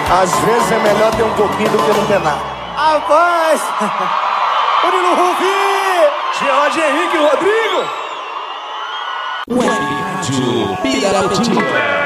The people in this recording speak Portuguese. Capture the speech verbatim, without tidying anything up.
Às vezes é melhor ter um pouquinho do que não ter nada. Rapaz! Murilo Rufi! George Henrique Rodrigo! Web Rádio Pirarapetinga.